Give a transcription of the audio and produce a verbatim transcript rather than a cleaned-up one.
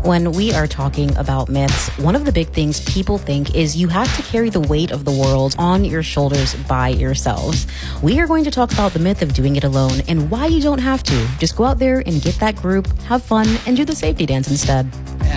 When we are talking about myths, one of the big things people think is you have to carry the weight of the world on your shoulders by yourselves. We are going to talk about the myth of doing it alone and why you don't have to. Just go out there and get that group, have fun, and do the safety dance instead.